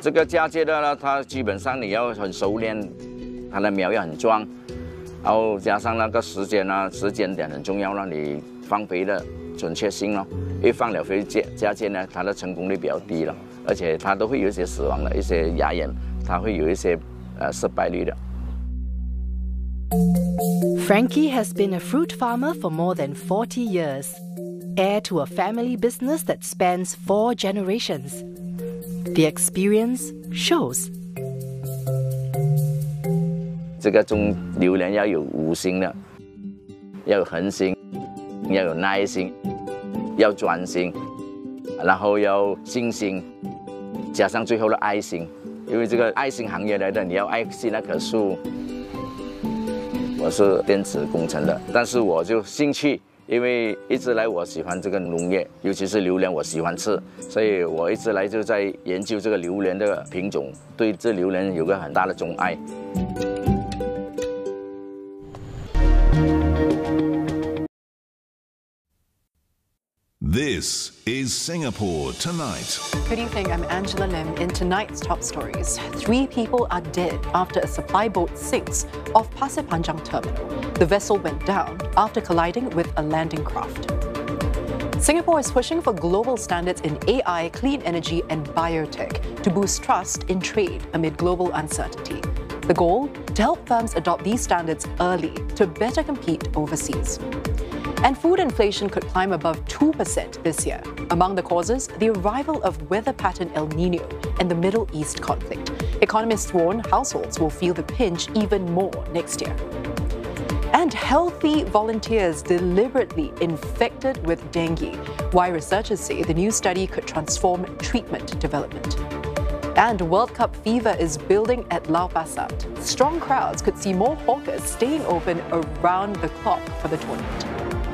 这个嫁接的呢，它基本上你要很熟练，它的苗要很壮，然后加上那个时间啊，时间点很重要了，你放肥的准确性咯。一放了肥嫁接呢，它的成功率比较低了，而且它都会有一些死亡的一些芽眼，它会有一些失败率的。 Frankie has been a fruit farmer for more than 40 years, heir to a family business that spans 4 generations. The experience shows. 这个种榴莲要有5心的，要有恒心，要有耐心，要专心，然后要信心，加上最后的爱心。因为这个爱心行业来的，你要爱惜那棵树。我是电子工程的，但是我就兴趣，因为一直来我喜欢这个农业，尤其是榴莲，我喜欢吃，所以我一直来就在研究这个榴莲的品种，对这榴莲有个很大的钟爱。 This is Singapore Tonight. Good evening, I'm Angela Lim. In tonight's top stories, 3 people are dead after a supply boat sinks off Pasir Panjang terminal. The vessel went down after colliding with a landing craft. Singapore is pushing for global standards in AI, clean energy and biotech to boost trust in trade amid global uncertainty. The goal? To help firms adopt these standards early to better compete overseas. And food inflation could climb above 2% this year. Among the causes, the arrival of weather pattern El Nino and the Middle East conflict. Economists warn households will feel the pinch even more next year. And healthy volunteers deliberately infected with dengue. Why researchers say the new study could transform treatment development. And World Cup fever is building at Lau Pa Sat. Strong crowds could see more hawkers staying open around the clock for the tournament.